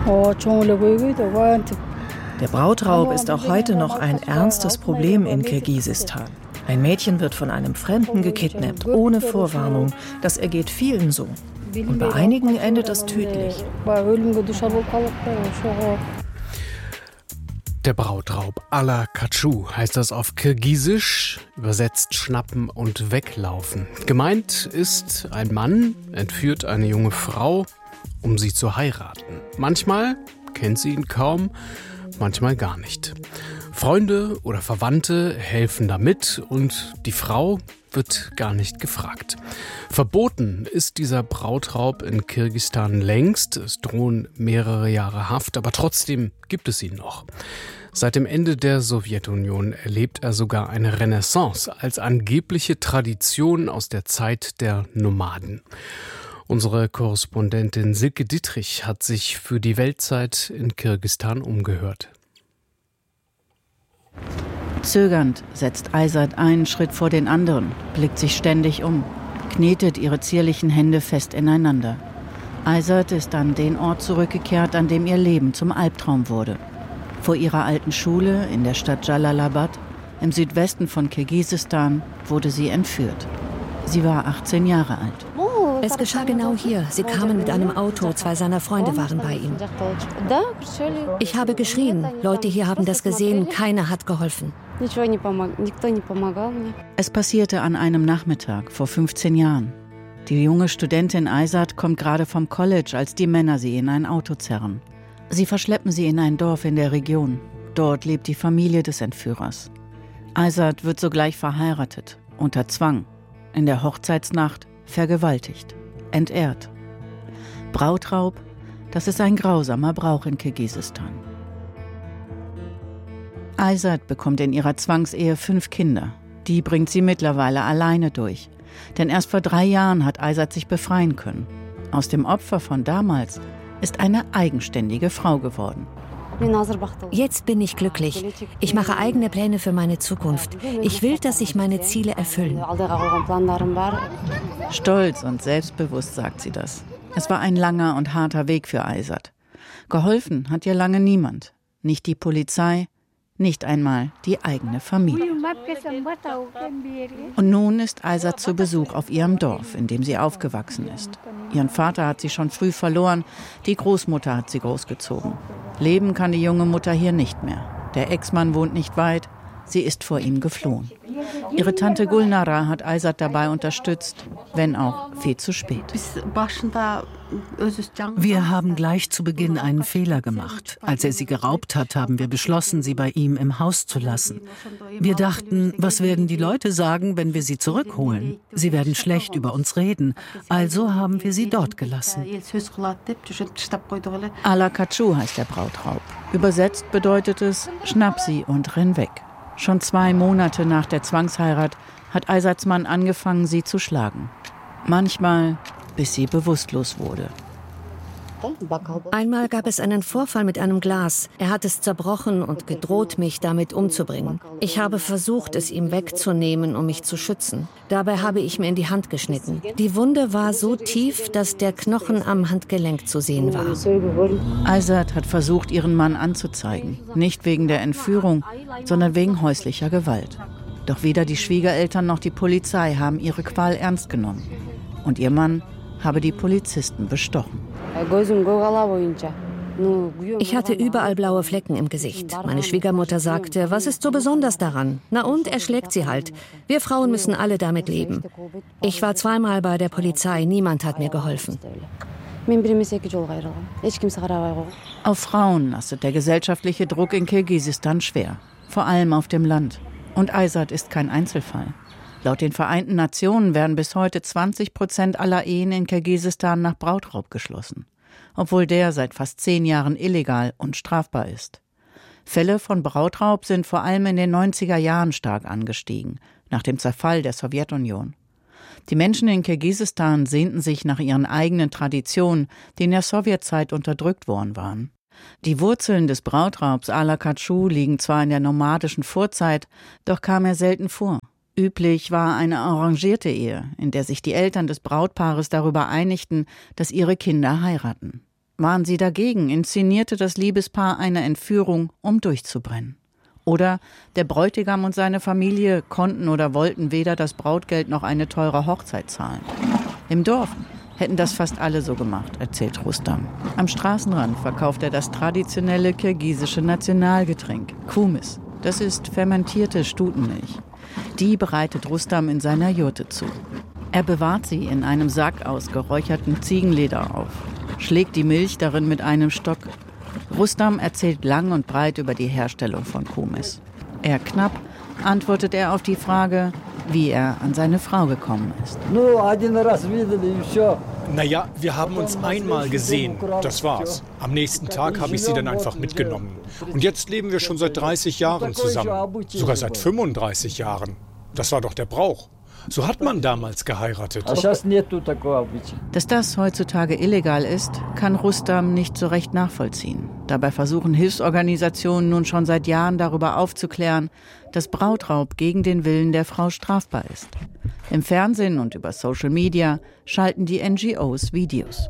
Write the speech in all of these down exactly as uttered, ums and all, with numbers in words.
Der Brautraub ist auch heute noch ein ernstes Problem in Kirgisistan. Ein Mädchen wird von einem Fremden gekidnappt, ohne Vorwarnung. Das ergeht vielen so. Und bei einigen endet das tödlich. Der Brautraub Ala Kachu heißt das auf Kirgisisch, übersetzt schnappen und weglaufen. Gemeint ist ein Mann, entführt eine junge Frau, um sie zu heiraten. Manchmal kennt sie ihn kaum, manchmal gar nicht. Freunde oder Verwandte helfen damit und die Frau wird gar nicht gefragt. Verboten ist dieser Brautraub in Kirgisistan längst. Es drohen mehrere Jahre Haft, aber trotzdem gibt es ihn noch. Seit dem Ende der Sowjetunion erlebt er sogar eine Renaissance als angebliche Tradition aus der Zeit der Nomaden. Unsere Korrespondentin Silke Dittrich hat sich für die Weltzeit in Kirgisistan umgehört. Zögernd setzt Aysat einen Schritt vor den anderen, blickt sich ständig um, knetet ihre zierlichen Hände fest ineinander. Aysat ist an den Ort zurückgekehrt, an dem ihr Leben zum Albtraum wurde. Vor ihrer alten Schule in der Stadt Jalalabad, im Südwesten von Kirgisistan, wurde sie entführt. Sie war achtzehn Jahre alt. Es geschah genau hier. Sie kamen mit einem Auto, zwei seiner Freunde waren bei ihm. Ich habe geschrien. Leute hier haben das gesehen, keiner hat geholfen. Es passierte an einem Nachmittag vor fünfzehn Jahren. Die junge Studentin Aysat kommt gerade vom College, als die Männer sie in ein Auto zerren. Sie verschleppen sie in ein Dorf in der Region. Dort lebt die Familie des Entführers. Aysat wird sogleich verheiratet, unter Zwang, in der Hochzeitsnacht vergewaltigt, entehrt. Brautraub, das ist ein grausamer Brauch in Kirgisistan. Aysat bekommt in ihrer Zwangsehe fünf Kinder. Die bringt sie mittlerweile alleine durch. Denn erst vor drei Jahren hat Aysat sich befreien können. Aus dem Opfer von damals ist eine eigenständige Frau geworden. Jetzt bin ich glücklich. Ich mache eigene Pläne für meine Zukunft. Ich will, dass sich meine Ziele erfüllen. Stolz und selbstbewusst sagt sie das. Es war ein langer und harter Weg für Aysat. Geholfen hat ihr lange niemand. Nicht die Polizei, nicht einmal die eigene Familie. Und nun ist Aysat zu Besuch auf ihrem Dorf, in dem sie aufgewachsen ist. Ihren Vater hat sie schon früh verloren, die Großmutter hat sie großgezogen. Leben kann die junge Mutter hier nicht mehr. Der Ex-Mann wohnt nicht weit, sie ist vor ihm geflohen. Ihre Tante Gulnara hat Aysat dabei unterstützt, wenn auch viel zu spät. Wir haben gleich zu Beginn einen Fehler gemacht. Als er sie geraubt hat, haben wir beschlossen, sie bei ihm im Haus zu lassen. Wir dachten, was werden die Leute sagen, wenn wir sie zurückholen? Sie werden schlecht über uns reden. Also haben wir sie dort gelassen. Ala Kachu heißt der Brautraub. Übersetzt bedeutet es, schnapp sie und renn weg. Schon zwei Monate nach der Zwangsheirat hat Aysats Mann angefangen, sie zu schlagen. Manchmal, bis sie bewusstlos wurde. Einmal gab es einen Vorfall mit einem Glas. Er hat es zerbrochen und gedroht, mich damit umzubringen. Ich habe versucht, es ihm wegzunehmen, um mich zu schützen. Dabei habe ich mir in die Hand geschnitten. Die Wunde war so tief, dass der Knochen am Handgelenk zu sehen war. Aysat hat versucht, ihren Mann anzuzeigen. Nicht wegen der Entführung, sondern wegen häuslicher Gewalt. Doch weder die Schwiegereltern noch die Polizei haben ihre Qual ernst genommen. Und ihr Mann habe die Polizisten bestochen. Ich hatte überall blaue Flecken im Gesicht. Meine Schwiegermutter sagte, was ist so besonders daran? Na und, er schlägt sie halt. Wir Frauen müssen alle damit leben. Ich war zweimal bei der Polizei, niemand hat mir geholfen. Auf Frauen lastet der gesellschaftliche Druck in Kirgisistan schwer, vor allem auf dem Land. Und Aysat ist kein Einzelfall. Laut den Vereinten Nationen werden bis heute zwanzig Prozent aller Ehen in Kirgisistan nach Brautraub geschlossen, obwohl der seit fast zehn Jahren illegal und strafbar ist. Fälle von Brautraub sind vor allem in den neunziger Jahren stark angestiegen, nach dem Zerfall der Sowjetunion. Die Menschen in Kirgisistan sehnten sich nach ihren eigenen Traditionen, die in der Sowjetzeit unterdrückt worden waren. Die Wurzeln des Brautraubs Ala Kachu liegen zwar in der nomadischen Vorzeit, doch kam er selten vor. Üblich war eine arrangierte Ehe, in der sich die Eltern des Brautpaares darüber einigten, dass ihre Kinder heiraten. Waren sie dagegen, inszenierte das Liebespaar eine Entführung, um durchzubrennen. Oder der Bräutigam und seine Familie konnten oder wollten weder das Brautgeld noch eine teure Hochzeit zahlen. Im Dorf hätten das fast alle so gemacht, erzählt Rustam. Am Straßenrand verkauft er das traditionelle kirgisische Nationalgetränk, Kumis. Das ist fermentierte Stutenmilch. Die bereitet Rustam in seiner Jurte zu. Er bewahrt sie in einem Sack aus geräuchertem Ziegenleder auf, schlägt die Milch darin mit einem Stock. Rustam erzählt lang und breit über die Herstellung von Kumis. Eher knapp antwortet er auf die Frage, wie er an seine Frau gekommen ist. Naja, wir haben uns einmal gesehen, das war's. Am nächsten Tag habe ich sie dann einfach mitgenommen. Und jetzt leben wir schon seit dreißig Jahren zusammen, sogar seit fünfunddreißig Jahren. Das war doch der Brauch. So hat man damals geheiratet. Dass das heutzutage illegal ist, kann Rustam nicht so recht nachvollziehen. Dabei versuchen Hilfsorganisationen nun schon seit Jahren darüber aufzuklären, dass Brautraub gegen den Willen der Frau strafbar ist. Im Fernsehen und über Social Media schalten die N G Os Videos.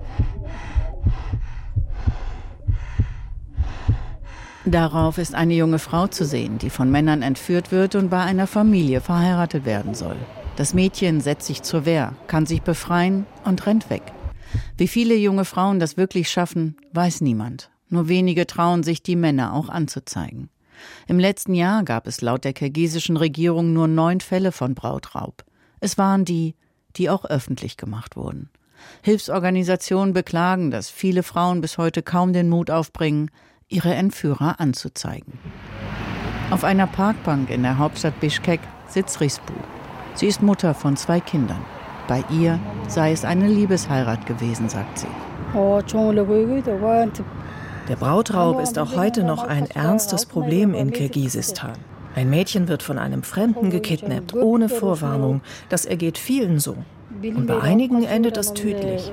Darauf ist eine junge Frau zu sehen, die von Männern entführt wird und bei einer Familie verheiratet werden soll. Das Mädchen setzt sich zur Wehr, kann sich befreien und rennt weg. Wie viele junge Frauen das wirklich schaffen, weiß niemand. Nur wenige trauen sich, die Männer auch anzuzeigen. Im letzten Jahr gab es laut der kirgisischen Regierung nur neun Fälle von Brautraub. Es waren die, die auch öffentlich gemacht wurden. Hilfsorganisationen beklagen, dass viele Frauen bis heute kaum den Mut aufbringen, ihre Entführer anzuzeigen. Auf einer Parkbank in der Hauptstadt Bischkek sitzt Rispu. Sie ist Mutter von zwei Kindern. Bei ihr sei es eine Liebesheirat gewesen, sagt sie. Der Brautraub ist auch heute noch ein ernstes Problem in Kirgisistan. Ein Mädchen wird von einem Fremden gekidnappt, ohne Vorwarnung. Das ergeht vielen so. Und bei einigen endet es tödlich.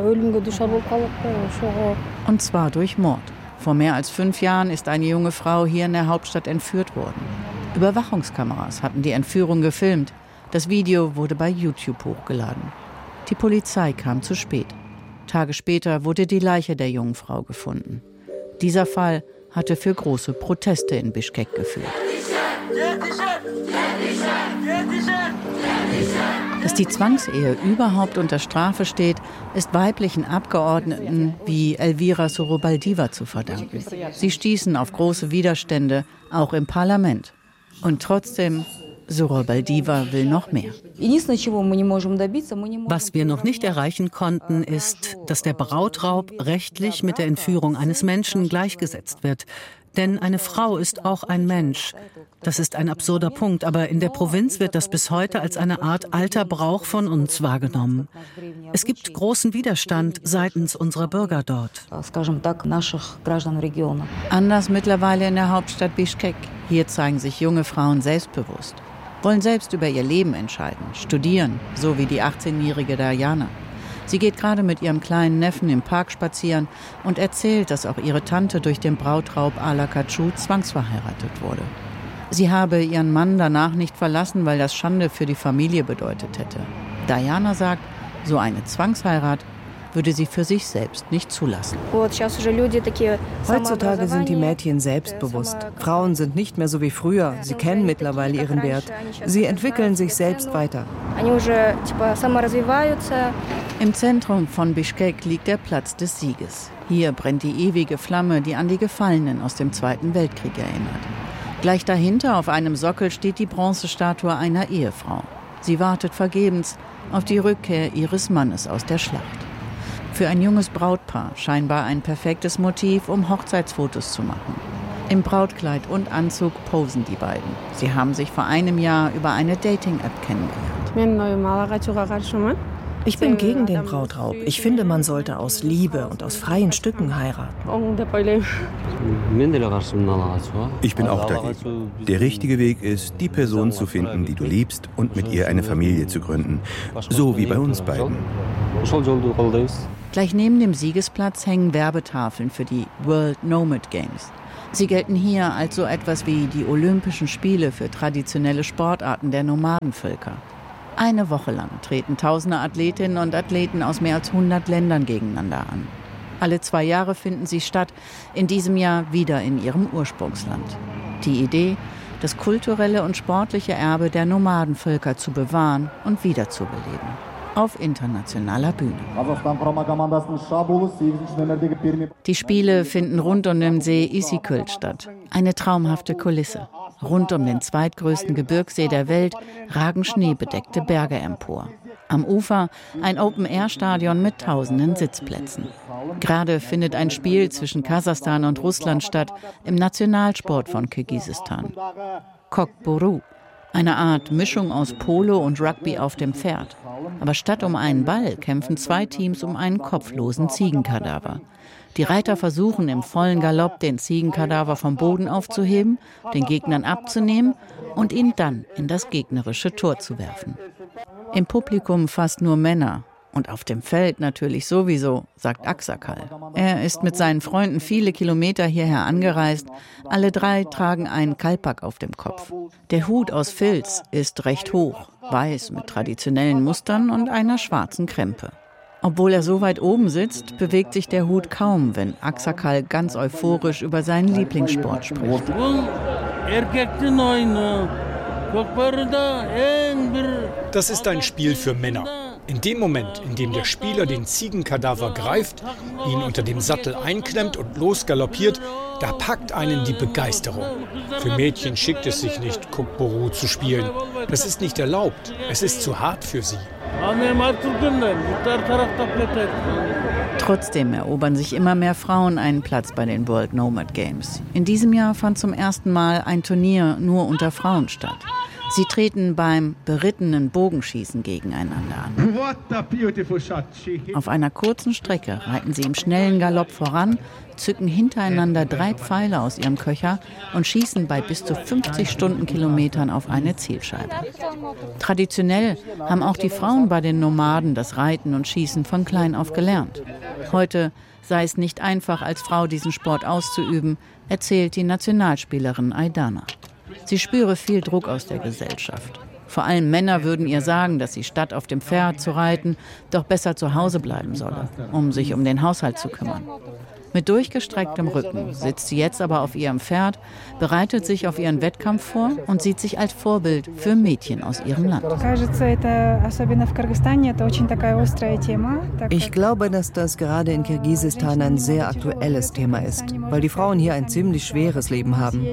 Und zwar durch Mord. Vor mehr als fünf Jahren ist eine junge Frau hier in der Hauptstadt entführt worden. Überwachungskameras hatten die Entführung gefilmt. Das Video wurde bei YouTube hochgeladen. Die Polizei kam zu spät. Tage später wurde die Leiche der jungen Frau gefunden. Dieser Fall hatte für große Proteste in Bischkek geführt. Dass die Zwangsehe überhaupt unter Strafe steht, ist weiblichen Abgeordneten wie Elvira Sorobaldiva zu verdanken. Sie stießen auf große Widerstände, auch im Parlament. Und trotzdem, Sorobaldiva will noch mehr. Was wir noch nicht erreichen konnten, ist, dass der Brautraub rechtlich mit der Entführung eines Menschen gleichgesetzt wird. Denn eine Frau ist auch ein Mensch. Das ist ein absurder Punkt, aber in der Provinz wird das bis heute als eine Art alter Brauch von uns wahrgenommen. Es gibt großen Widerstand seitens unserer Bürger dort. Anders mittlerweile in der Hauptstadt Bischkek. Hier zeigen sich junge Frauen selbstbewusst, wollen selbst über ihr Leben entscheiden, studieren, so wie die achtzehnjährige Dayana. Sie geht gerade mit ihrem kleinen Neffen im Park spazieren und erzählt, dass auch ihre Tante durch den Brautraub Ala Kachu zwangsverheiratet wurde. Sie habe ihren Mann danach nicht verlassen, weil das Schande für die Familie bedeutet hätte. Dayana sagt, so eine Zwangsheirat würde sie für sich selbst nicht zulassen. Heutzutage sind die Mädchen selbstbewusst. Frauen sind nicht mehr so wie früher. Sie kennen mittlerweile ihren Wert. Sie entwickeln sich selbst weiter. Im Zentrum von Bischkek liegt der Platz des Sieges. Hier brennt die ewige Flamme, die an die Gefallenen aus dem Zweiten Weltkrieg erinnert. Gleich dahinter auf einem Sockel steht die Bronzestatue einer Ehefrau. Sie wartet vergebens auf die Rückkehr ihres Mannes aus der Schlacht. Für ein junges Brautpaar scheinbar ein perfektes Motiv, um Hochzeitsfotos zu machen. Im Brautkleid und Anzug posen die beiden. Sie haben sich vor einem Jahr über eine Dating-App kennengelernt. Ich bin gegen den Brautraub. Ich finde, man sollte aus Liebe und aus freien Stücken heiraten. Ich bin auch dagegen. Der richtige Weg ist, die Person zu finden, die du liebst, und mit ihr eine Familie zu gründen. So wie bei uns beiden. Gleich neben dem Siegesplatz hängen Werbetafeln für die World Nomad Games. Sie gelten hier als so etwas wie die Olympischen Spiele für traditionelle Sportarten der Nomadenvölker. Eine Woche lang treten tausende Athletinnen und Athleten aus mehr als hundert Ländern gegeneinander an. Alle zwei Jahre finden sie statt, in diesem Jahr wieder in ihrem Ursprungsland. Die Idee, das kulturelle und sportliche Erbe der Nomadenvölker zu bewahren und wiederzubeleben. Auf internationaler Bühne. Die Spiele finden rund um den See Isykyl statt. Eine traumhafte Kulisse. Rund um den zweitgrößten Gebirgssee der Welt ragen schneebedeckte Berge empor. Am Ufer ein Open-Air-Stadion mit tausenden Sitzplätzen. Gerade findet ein Spiel zwischen Kasachstan und Russland statt, im Nationalsport von Kirgisistan. Kokboru. Eine Art Mischung aus Polo und Rugby auf dem Pferd. Aber statt um einen Ball kämpfen zwei Teams um einen kopflosen Ziegenkadaver. Die Reiter versuchen im vollen Galopp, den Ziegenkadaver vom Boden aufzuheben, den Gegnern abzunehmen und ihn dann in das gegnerische Tor zu werfen. Im Publikum fast nur Männer. Und auf dem Feld natürlich sowieso, sagt Aksakal. Er ist mit seinen Freunden viele Kilometer hierher angereist. Alle drei tragen einen Kalpak auf dem Kopf. Der Hut aus Filz ist recht hoch, weiß mit traditionellen Mustern und einer schwarzen Krempe. Obwohl er so weit oben sitzt, bewegt sich der Hut kaum, wenn Aksakal ganz euphorisch über seinen Lieblingssport spricht. Das ist ein Spiel für Männer. In dem Moment, in dem der Spieler den Ziegenkadaver greift, ihn unter dem Sattel einklemmt und losgaloppiert, da packt einen die Begeisterung. Für Mädchen schickt es sich nicht, Kokboru zu spielen. Das ist nicht erlaubt. Es ist zu hart für sie. Trotzdem erobern sich immer mehr Frauen einen Platz bei den World Nomad Games. In diesem Jahr fand zum ersten Mal ein Turnier nur unter Frauen statt. Sie treten beim berittenen Bogenschießen gegeneinander an. Auf einer kurzen Strecke reiten sie im schnellen Galopp voran, zücken hintereinander drei Pfeile aus ihrem Köcher und schießen bei bis zu fünfzig Stundenkilometern auf eine Zielscheibe. Traditionell haben auch die Frauen bei den Nomaden das Reiten und Schießen von klein auf gelernt. Heute sei es nicht einfach, als Frau diesen Sport auszuüben, erzählt die Nationalspielerin Aidana. Sie spüre viel Druck aus der Gesellschaft. Vor allem Männer würden ihr sagen, dass sie statt auf dem Pferd zu reiten, doch besser zu Hause bleiben solle, um sich um den Haushalt zu kümmern. Mit durchgestrecktem Rücken sitzt sie jetzt aber auf ihrem Pferd, bereitet sich auf ihren Wettkampf vor und sieht sich als Vorbild für Mädchen aus ihrem Land. Ich glaube, dass das gerade in Kirgisistan ein sehr aktuelles Thema ist, weil die Frauen hier ein ziemlich schweres Leben haben.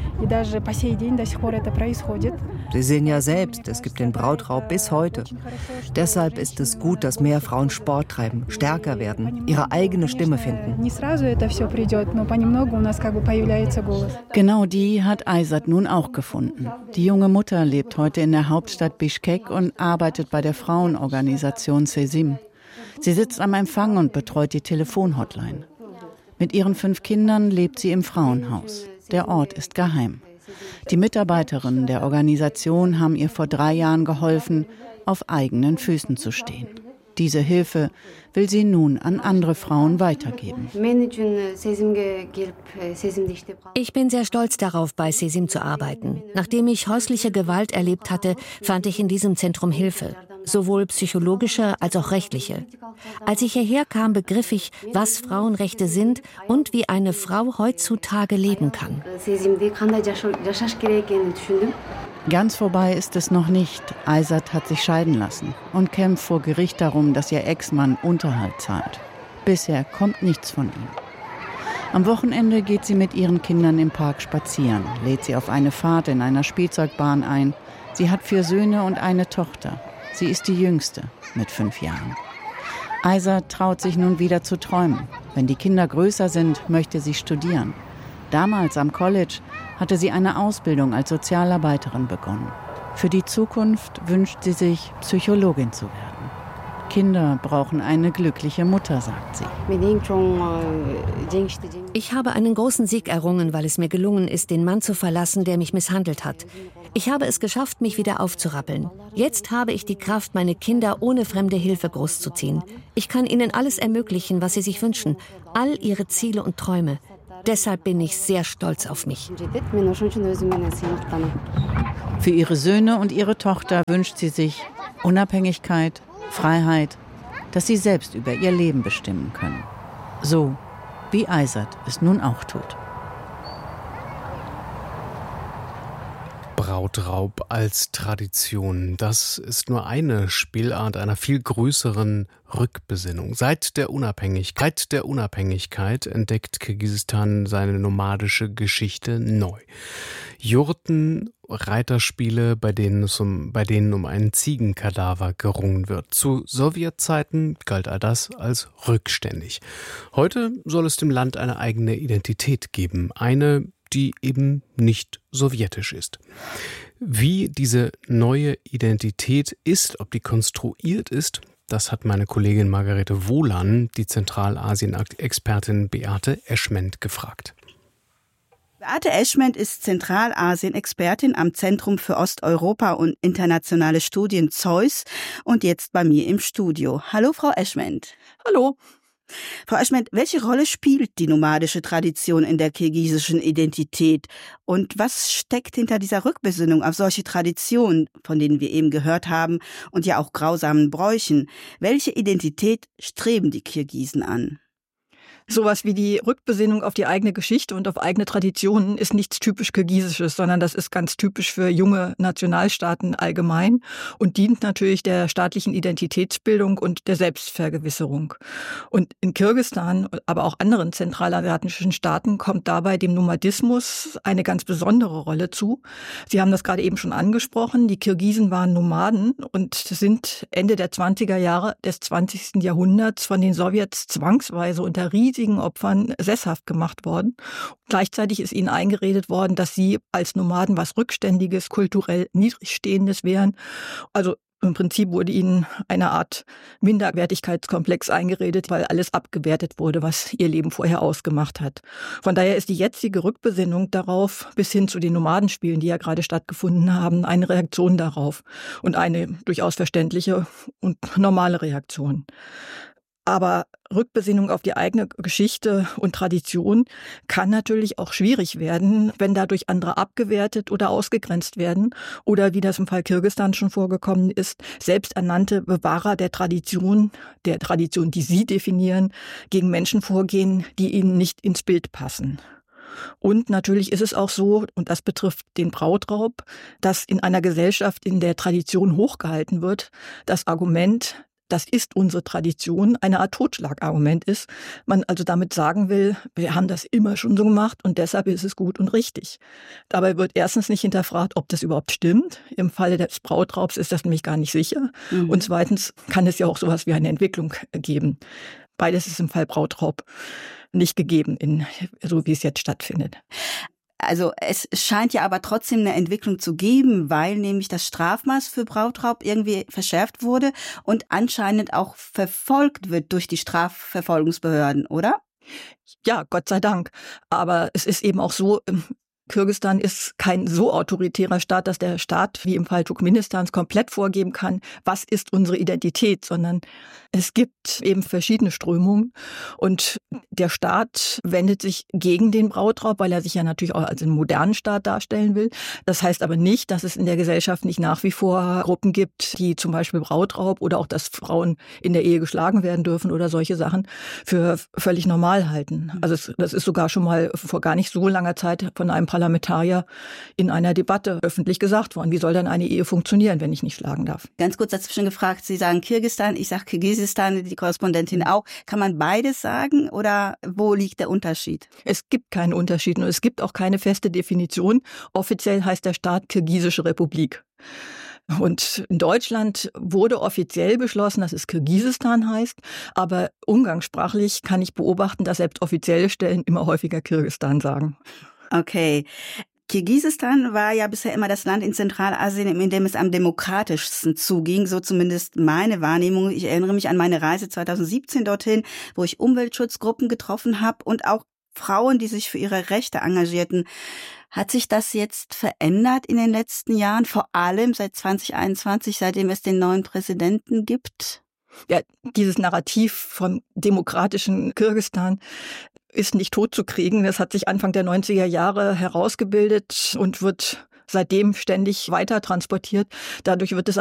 Sie sehen ja selbst, es gibt den Brautraub bis heute. Deshalb ist es gut, dass mehr Frauen Sport treiben, stärker werden, ihre eigene Stimme finden. Genau die hat Aysat nun auch gefunden. Die junge Mutter lebt heute in der Hauptstadt Bischkek und arbeitet bei der Frauenorganisation Sesim. Sie sitzt am Empfang und betreut die Telefonhotline. Mit ihren fünf Kindern lebt sie im Frauenhaus. Der Ort ist geheim. Die Mitarbeiterinnen der Organisation haben ihr vor drei Jahren geholfen, auf eigenen Füßen zu stehen. Diese Hilfe will sie nun an andere Frauen weitergeben. Ich bin sehr stolz darauf, bei Sesim zu arbeiten. Nachdem ich häusliche Gewalt erlebt hatte, fand ich in diesem Zentrum Hilfe. Sowohl psychologische als auch rechtliche. Als ich hierher kam, begriff ich, was Frauenrechte sind und wie eine Frau heutzutage leben kann. Ganz vorbei ist es noch nicht. Aysat hat sich scheiden lassen und kämpft vor Gericht darum, dass ihr Ex-Mann Unterhalt zahlt. Bisher kommt nichts von ihm. Am Wochenende geht sie mit ihren Kindern im Park spazieren, lädt sie auf eine Fahrt in einer Spielzeugbahn ein. Sie hat vier Söhne und eine Tochter. Sie ist die Jüngste mit fünf Jahren. Aysat traut sich nun wieder zu träumen. Wenn die Kinder größer sind, möchte sie studieren. Damals am College hatte sie eine Ausbildung als Sozialarbeiterin begonnen. Für die Zukunft wünscht sie sich, Psychologin zu werden. Kinder brauchen eine glückliche Mutter, sagt sie. Ich habe einen großen Sieg errungen, weil es mir gelungen ist, den Mann zu verlassen, der mich misshandelt hat. Ich habe es geschafft, mich wieder aufzurappeln. Jetzt habe ich die Kraft, meine Kinder ohne fremde Hilfe großzuziehen. Ich kann ihnen alles ermöglichen, was sie sich wünschen. All ihre Ziele und Träume. Deshalb bin ich sehr stolz auf mich. Für ihre Söhne und ihre Tochter wünscht sie sich Unabhängigkeit, Freiheit, dass sie selbst über ihr Leben bestimmen können. So wie Aysat es nun auch tut. Brautraub als Tradition, das ist nur eine Spielart einer viel größeren Rückbesinnung. Seit der Unabhängigkeit, der Unabhängigkeit entdeckt Kirgisistan seine nomadische Geschichte neu. Jurten, Reiterspiele, bei denen es um, bei denen um einen Ziegenkadaver gerungen wird. Zu Sowjetzeiten galt all das als rückständig. Heute soll es dem Land eine eigene Identität geben, eine, die eben nicht sowjetisch ist. Wie diese neue Identität ist, ob die konstruiert ist, das hat meine Kollegin Margarete Wohlan, die Zentralasien-Expertin Beate Eschment, gefragt. Beate Eschment ist Zentralasien-Expertin am Zentrum für Osteuropa und internationale Studien ZEUS und jetzt bei mir im Studio. Hallo, Frau Eschment. Hallo. Frau Eschment, welche Rolle spielt die nomadische Tradition in der kirgisischen Identität? Und was steckt hinter dieser Rückbesinnung auf solche Traditionen, von denen wir eben gehört haben, und ja auch grausamen Bräuchen? Welche Identität streben die Kirgisen an? Sowas wie die Rückbesinnung auf die eigene Geschichte und auf eigene Traditionen ist nichts typisch Kirgisisches, sondern das ist ganz typisch für junge Nationalstaaten allgemein und dient natürlich der staatlichen Identitätsbildung und der Selbstvergewisserung. Und in Kirgisistan, aber auch anderen zentralasiatischen Staaten, kommt dabei dem Nomadismus eine ganz besondere Rolle zu. Sie haben das gerade eben schon angesprochen. Die Kirgisen waren Nomaden und sind Ende der zwanziger Jahre des zwanzigsten Jahrhunderts von den Sowjets zwangsweise unter riesigen Opfern sesshaft gemacht worden. Gleichzeitig ist ihnen eingeredet worden, dass sie als Nomaden was Rückständiges, kulturell Niedrigstehendes wären. Also im Prinzip wurde ihnen eine Art Minderwertigkeitskomplex eingeredet, weil alles abgewertet wurde, was ihr Leben vorher ausgemacht hat. Von daher ist die jetzige Rückbesinnung darauf, bis hin zu den Nomadenspielen, die ja gerade stattgefunden haben, eine Reaktion darauf und eine durchaus verständliche und normale Reaktion. Aber Rückbesinnung auf die eigene Geschichte und Tradition kann natürlich auch schwierig werden, wenn dadurch andere abgewertet oder ausgegrenzt werden oder, wie das im Fall Kirgisistan schon vorgekommen ist, selbsternannte Bewahrer der Tradition, der Tradition, die sie definieren, gegen Menschen vorgehen, die ihnen nicht ins Bild passen. Und natürlich ist es auch so, und das betrifft den Brautraub, dass in einer Gesellschaft, in der Tradition hochgehalten wird, das Argument, das ist unsere Tradition, eine Art Totschlagargument ist. Man also damit sagen will, wir haben das immer schon so gemacht und deshalb ist es gut und richtig. Dabei wird erstens nicht hinterfragt, ob das überhaupt stimmt. Im Falle des Brautraubs ist das nämlich gar nicht sicher. Mhm. Und zweitens kann es ja auch sowas wie eine Entwicklung geben. Beides ist im Fall Brautraub nicht gegeben, in, so wie es jetzt stattfindet. Also es scheint ja aber trotzdem eine Entwicklung zu geben, weil nämlich das Strafmaß für Brautraub irgendwie verschärft wurde und anscheinend auch verfolgt wird durch die Strafverfolgungsbehörden, oder? Ja, Gott sei Dank. Aber es ist eben auch so, Kirgisistan ist kein so autoritärer Staat, dass der Staat, wie im Fall Turkmenistans, komplett vorgeben kann, was ist unsere Identität, sondern es gibt eben verschiedene Strömungen und der Staat wendet sich gegen den Brautraub, weil er sich ja natürlich auch als einen modernen Staat darstellen will. Das heißt aber nicht, dass es in der Gesellschaft nicht nach wie vor Gruppen gibt, die zum Beispiel Brautraub oder auch, dass Frauen in der Ehe geschlagen werden dürfen oder solche Sachen für völlig normal halten. Also es, das ist sogar schon mal vor gar nicht so langer Zeit von einem Parlamentarier in einer Debatte öffentlich gesagt worden. Wie soll dann eine Ehe funktionieren, wenn ich nicht schlagen darf? Ganz kurz dazwischen gefragt, Sie sagen Kirgisistan, ich sage Kirgisistan, die Korrespondentin auch. Kann man beides sagen oder wo liegt der Unterschied? Es gibt keinen Unterschied und es gibt auch keine feste Definition. Offiziell heißt der Staat Kirgisische Republik. Und in Deutschland wurde offiziell beschlossen, dass es Kirgisistan heißt, aber umgangssprachlich kann ich beobachten, dass selbst offizielle Stellen immer häufiger Kirgisistan sagen. Okay. Kirgisistan war ja bisher immer das Land in Zentralasien, in dem es am demokratischsten zuging, so zumindest meine Wahrnehmung. Ich erinnere mich an meine Reise zweitausendsiebzehn dorthin, wo ich Umweltschutzgruppen getroffen habe und auch Frauen, die sich für ihre Rechte engagierten. Hat sich das jetzt verändert in den letzten Jahren, vor allem seit zwanzig einundzwanzig, seitdem es den neuen Präsidenten gibt? Ja, dieses Narrativ vom demokratischen Kirgisistan ist nicht totzukriegen. Das hat sich Anfang der neunziger Jahre herausgebildet und wird seitdem ständig weiter transportiert. Dadurch wird es